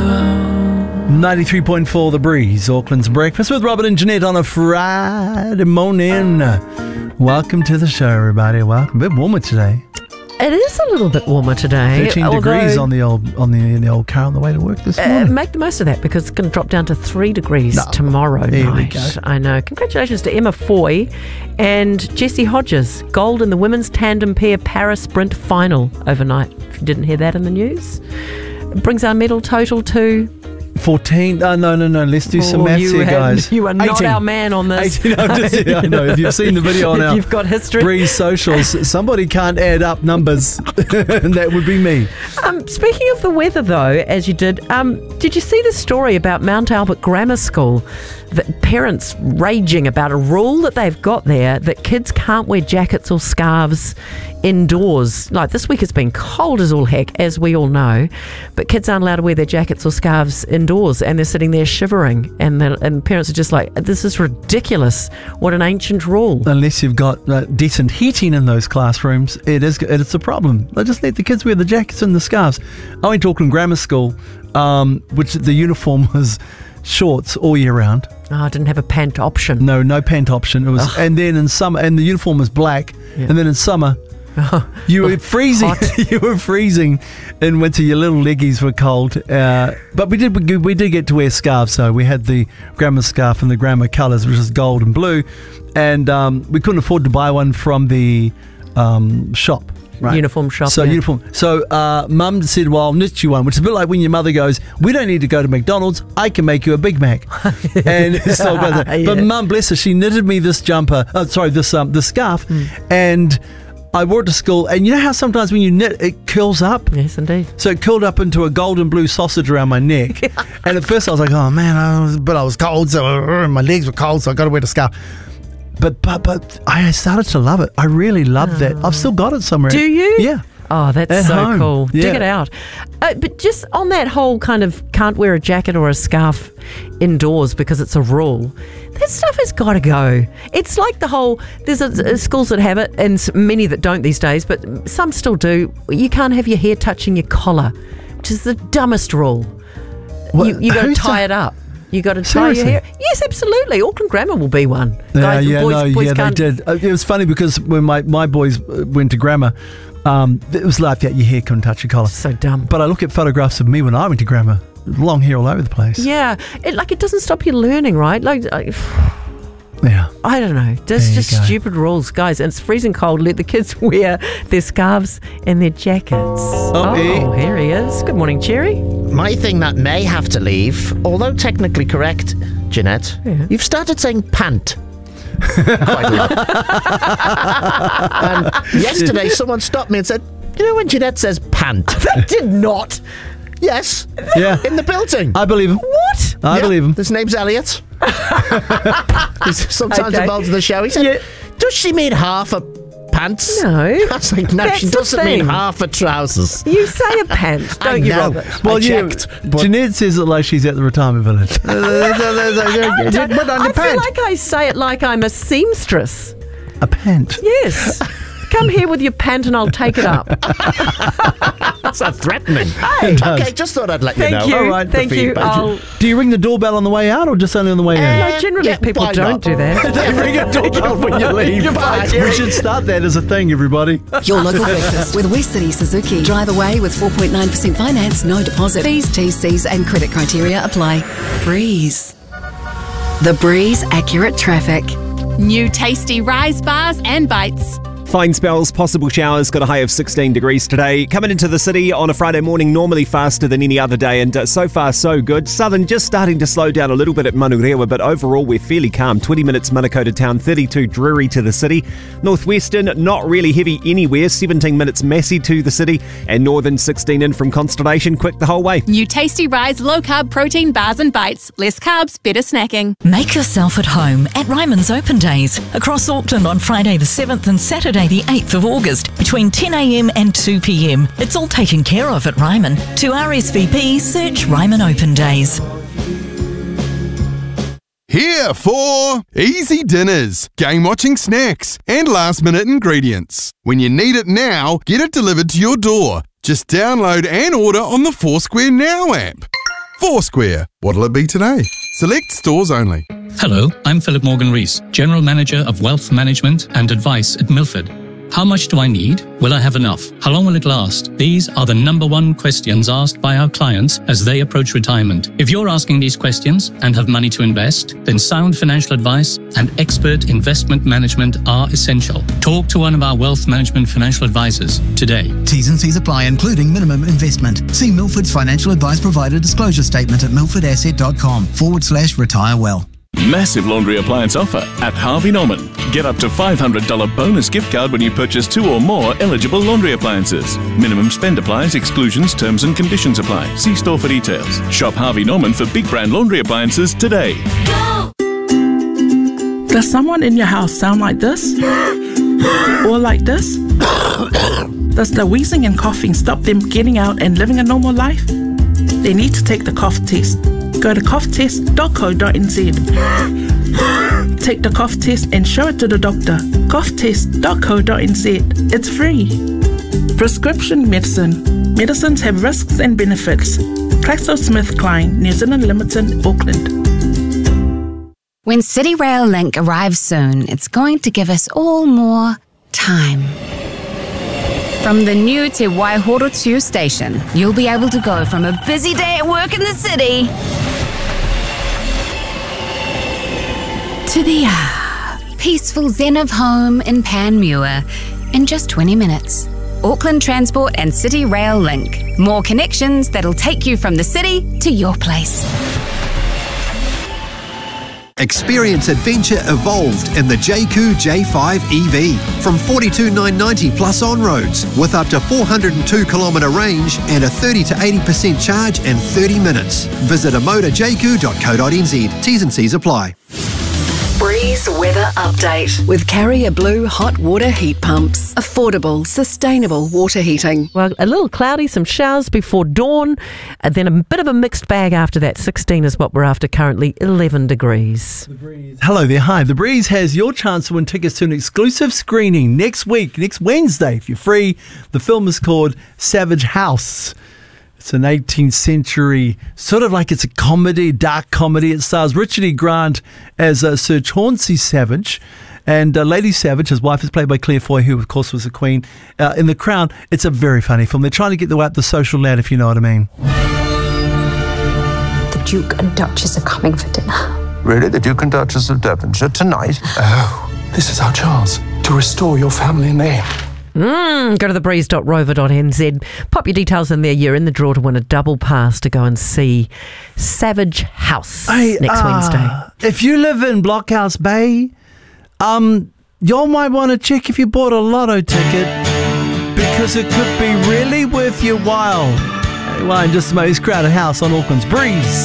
93.4 The Breeze, Auckland's Breakfast with Robin and Jeanette on a Friday morning. Welcome to the show, everybody. Welcome. A bit warmer today. It is a little bit warmer today. 13 degrees on the old car on the way to work this morning. Make the most of that because it's going to drop down to 3 degrees tomorrow night. I know. Congratulations to Emma Foy and Jessie Hodges. Gold in the women's tandem pair Paris sprint final overnight. If you didn't hear that in the news. It brings our medal total to 14. No. Let's do some maths here, guys. You are 18. Not our man on this. 18. I know. If you've seen the video on our you've got history. Breeze socials, somebody can't add up numbers, and that would be me. Speaking of the weather, though, as you did you see the story about Mount Albert Grammar School? That parents raging about a rule that they've got there that kids can't wear jackets or scarves indoors. Like this week it's been cold as all heck, as we all know, but kids aren't allowed to wear their jackets or scarves indoors, and they're sitting there shivering, and parents are just like, this is ridiculous. What an ancient rule. Unless you've got decent heating in those classrooms, it's a problem. They just let the kids wear the jackets and the scarves. I went to Auckland Grammar School, which the uniform was shorts all year round. I didn't have a pant option. No pant option. It was, and then in summer, and the uniform was black, and then in summer, you were freezing. You were freezing in winter. Your little leggies were cold. But we did get to wear scarves. So we had the grammar scarf and the grammar colours, which is gold and blue, and we couldn't afford to buy one from the shop. Right. Uniform shop. So uniform. So Mum said, "Well, I'll knit you one," which is a bit like when your mother goes, "We don't need to go to McDonald's. I can make you a Big Mac." And so, but Mum, bless her, she knitted me this jumper. This scarf, and I wore it to school. And you know how sometimes when you knit, it curls up. Yes, indeed. So it curled up into a golden blue sausage around my neck. And at first I was like, "Oh man," I was cold, so my legs were cold, so I got to wear the scarf. But I started to love it. I really loved that. I've still got it somewhere. Do you? Yeah. Oh, that's at so home. Cool. Yeah. Dig it out. But just on that whole kind of can't wear a jacket or a scarf indoors because it's a rule, that stuff has got to go. It's like the whole, there's schools that have it and many that don't these days, but some still do. You can't have your hair touching your collar, which is the dumbest rule. You got to tie it up. You got to tie your hair. Yes, absolutely. Auckland Grammar will be one. Guys, boys they did. It was funny because when my boys went to grammar, it was like that. Your hair couldn't touch your collar. So dumb. But I look at photographs of me when I went to grammar. Long hair all over the place. Yeah, it doesn't stop you learning, right? Yeah. I don't know. Just stupid rules, guys. And it's freezing cold. Let the kids wear their scarves and their jackets. Oh, here he is. Good morning, Cherry. My thing that may have to leave, although technically correct, Jeanette, you've started saying pant. Quite a lot. And yesterday someone stopped me and said, "You know when Jeanette says pant?" They did not. Yes. Yeah. In the building. I believe him. What? I believe him. His name's Elliot. He's sometimes involved in the show. He said, "Does she mean half a pants?" No. I was like, "No, she doesn't mean half a trousers." You say a pant, don't you, Robert? Well, checked. Jeanette says it like she's at the retirement village. I feel like I say it like I'm a seamstress. A pant. Yes. Come here with your pant and I'll take it up. That's not threatening. Hey. Okay, just thought I'd let you know. Thank you. All right, Thank you. Do you ring the doorbell on the way out or just only on the way in? No, generally people don't do that. They ring a doorbell when you leave. We should start that as a thing, everybody. Your local breakfast with West City Suzuki. Drive away with 4.9% finance, no deposit. Fees, T's and credit criteria apply. Breeze. The Breeze Accurate Traffic. New tasty Rise bars and bites. Fine spells, possible showers, got a high of 16 degrees today. Coming into the city on a Friday morning, normally faster than any other day, and so far so good. Southern just starting to slow down a little bit at Manurewa, but overall we're fairly calm. 20 minutes Manukau town, 32 Drury to the city. Northwestern, not really heavy anywhere. 17 minutes Massey to the city, and Northern 16 in from Constellation, quick the whole way. New tasty Rise low-carb protein bars and bites. Less carbs, better snacking. Make yourself at home at Ryman's Open Days across Auckland on Friday the 7th and Saturday the 8th of August between 10 a.m. and 2 p.m. It's all taken care of at Ryman. To RSVP, search Ryman Open Days. Here for easy dinners, game-watching snacks, and last-minute ingredients. When you need it now, get it delivered to your door. Just download and order on the Foursquare Now app. Foursquare. What'll it be today? Select stores only. Hello, I'm Philip Morgan-Rees, General Manager of Wealth Management and Advice at Milford. How much do I need? Will I have enough? How long will it last? These are the number one questions asked by our clients as they approach retirement. If you're asking these questions and have money to invest, then sound financial advice and expert investment management are essential. Talk to one of our wealth management financial advisors today. T's and C's apply, including minimum investment. See Milford's financial advice provider disclosure statement at milfordasset.com/retire well. Massive laundry appliance offer at Harvey Norman. Get up to $500 bonus gift card when you purchase 2 or more eligible laundry appliances. Minimum spend applies, exclusions, terms and conditions apply. See store for details. Shop Harvey Norman for big brand laundry appliances today. Does someone in your house sound like this? Or like this? Does the wheezing and coughing stop them getting out and living a normal life? They need to take the cough test. Go to coughtest.co.nz. Take the cough test and show it to the doctor. coughtest.co.nz. It's free. Prescription medicine. Medicines have risks and benefits. GlaxoSmithKline, New Zealand Limited, Auckland. When City Rail Link arrives soon, it's going to give us all more time. From the new Te Waihorotu station, you'll be able to go from a busy day at work in the city to the peaceful zen of home in Panmure in just 20 minutes. Auckland Transport and City Rail Link. More connections that'll take you from the city to your place. Experience adventure evolved in the JQ J5 EV from $42,990 plus on-roads with up to 402-kilometre range and a 30 to 80% charge in 30 minutes. Visit amodajq.co.nz. T's and C's apply. Breeze weather update with Carrier Blue hot water heat pumps. Affordable, sustainable water heating. Well, a little cloudy, some showers before dawn, and then a bit of a mixed bag after that. 16 is what we're after currently, 11 degrees. Hello there. Hi. The Breeze has your chance to win tickets to an exclusive screening next week, next Wednesday, if you're free. The film is called Savage House. It's an 18th century, sort of like it's a comedy, dark comedy. It stars Richard E. Grant as Sir Chauncey Savage. And Lady Savage, his wife, is played by Claire Foy, who, of course, was the Queen in The Crown. It's a very funny film. They're trying to get the social lad, if you know what I mean. The Duke and Duchess are coming for dinner. Really? The Duke and Duchess of Devonshire tonight? Oh, this is our chance to restore your family name. Go to thebreeze.rover.nz. Pop your details in there. You're in the draw to win a double pass to go and see Savage House next Wednesday. If you live in Blockhouse Bay, y'all might want to check if you bought a lotto ticket because it could be really worth your while. Anyway, just the most crowded house on Auckland's Breeze.